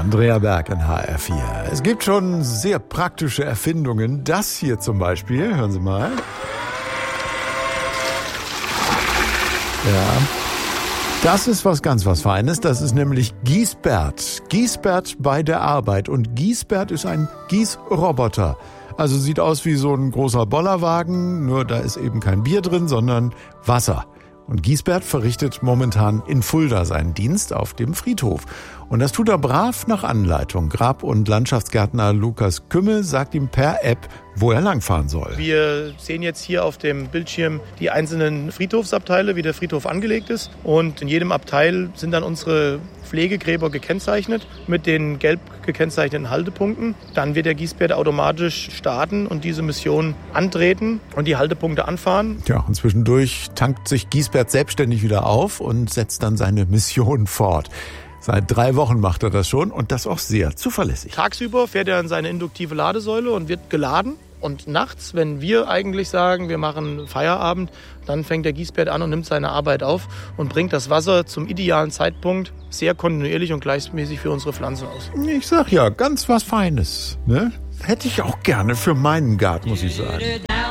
Andrea Berg in HR4. Es gibt schon sehr praktische Erfindungen. Das hier zum Beispiel, hören Sie mal. Ja, das ist was Feines. Das ist nämlich Gießbert. Gießbert bei der Arbeit. Und Gießbert ist ein Gießroboter. Also sieht aus wie so ein großer Bollerwagen, nur da ist eben kein Bier drin, sondern Wasser. Und Gießbert verrichtet momentan in Fulda seinen Dienst auf dem Friedhof. Und das tut er brav nach Anleitung. Grab- und Landschaftsgärtner Lukas Kümmel sagt ihm per App, wo er langfahren soll. Wir sehen jetzt hier auf dem Bildschirm die einzelnen Friedhofsabteile, wie der Friedhof angelegt ist. Und in jedem Abteil sind dann unsere Pflegegräber gekennzeichnet mit den gelb gekennzeichneten Haltepunkten. Dann wird der Gießbert automatisch starten und diese Mission antreten und die Haltepunkte anfahren. Ja, und zwischendurch tankt sich Gießbert selbstständig wieder auf und setzt dann seine Mission fort. Seit 3 Wochen macht er das schon und das auch sehr zuverlässig. Tagsüber fährt er in seine induktive Ladesäule und wird geladen. Und nachts, wenn wir eigentlich sagen, wir machen Feierabend, dann fängt der Gießbert an und nimmt seine Arbeit auf und bringt das Wasser zum idealen Zeitpunkt sehr kontinuierlich und gleichmäßig für unsere Pflanzen aus. Ich sag ja, ganz was Feines, ne? Hätte ich auch gerne für meinen Garten, muss ich sagen.